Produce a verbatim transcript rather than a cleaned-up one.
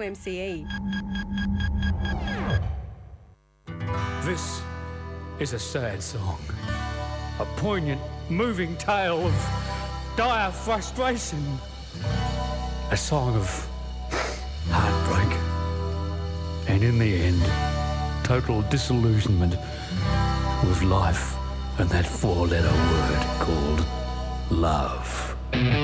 M C E. This is a sad song. A poignant, moving tale of dire frustration. A song of heartbreak. And in the end, total disillusionment with life and that four-letter word called love.